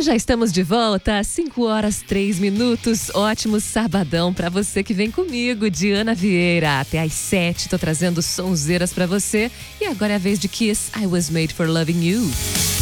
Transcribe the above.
E já estamos de volta às 5h03. Ótimo sabadão pra você que vem comigo, Diana Vieira. Até às 7 tô trazendo sonzeiras pra você. E agora é a vez de Kiss, I Was Made for Loving You.